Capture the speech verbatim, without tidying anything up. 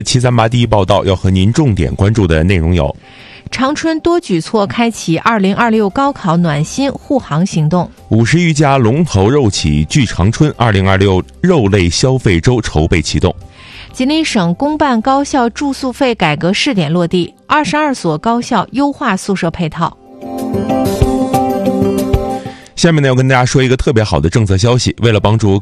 七三八第一报道要和您重点关注的内容有： 长春多举措开启二零二六高考暖心护航行动； 五十余家龙头肉企聚长春二零二六肉类消费周筹备启动； 吉林省公办高校住宿费改革试点落地，二十二所高校优化宿舍配套。 下面呢，要跟大家说一个特别好的政策消息，为了帮助